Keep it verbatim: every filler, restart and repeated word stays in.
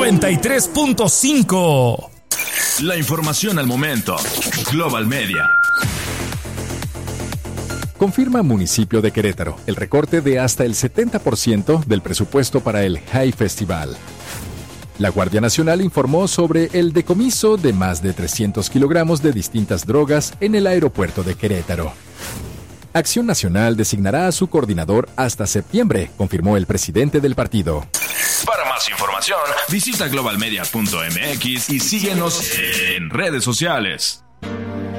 noventa y tres punto cinco. La información al momento. Global Media. Confirma municipio de Querétaro el recorte de hasta el setenta por ciento del presupuesto para el High Festival. La Guardia Nacional informó sobre el decomiso de más de trescientos kilogramos de distintas drogas en el aeropuerto de Querétaro. Acción Nacional designará a su coordinador hasta septiembre, confirmó el presidente del partido. Para más información, visita global media punto m x y síguenos en redes sociales.